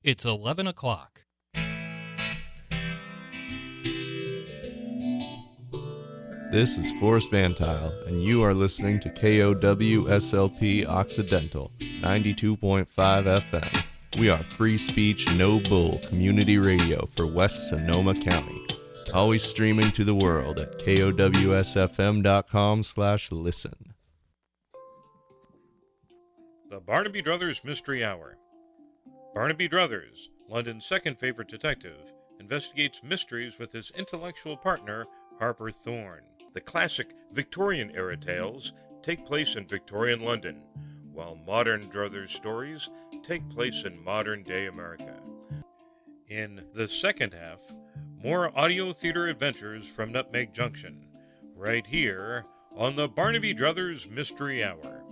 It's 11 o'clock. This is Forrest Van Tile, and you are listening to KOWSLP Occidental, 92.5 FM. We are free speech, no bull community radio for West Sonoma County. Always streaming to the world at kowsfm.com/listen. The Barnaby Druthers Mystery Hour. Barnaby Druthers, London's second favorite detective, investigates mysteries with his intellectual partner, Harper Thorne. The classic Victorian-era tales take place in Victorian London, while modern Druthers stories take place in modern-day America. In the second half, more audio theater adventures from Nutmeg Junction, right here on the Barnaby Druthers Mystery Hour.